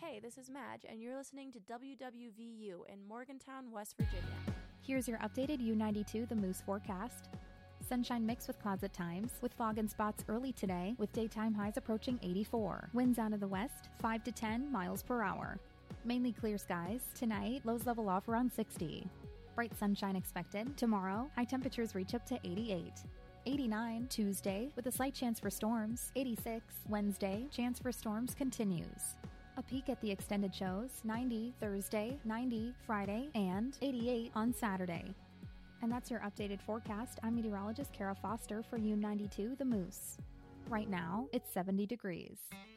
Hey, this is Madge, and you're listening to WWVU in Morgantown, West Virginia. Here's your updated U92 The Moose forecast. Sunshine mixed with clouds at times, with fog and spots early today, with daytime highs approaching 84. Winds out of the west, 5 to 10 miles per hour. Mainly clear skies. Tonight, lows level off around 60. Bright sunshine expected. Tomorrow, high temperatures reach up to 88. 89 Tuesday, with a slight chance for storms. 86 Wednesday, chance for storms continues. A peek at the extended shows, 90 Thursday, 90 Friday, and 88 on Saturday. And that's your updated forecast. I'm meteorologist Kara Foster for U92 The Moose. Right now, it's 70 degrees.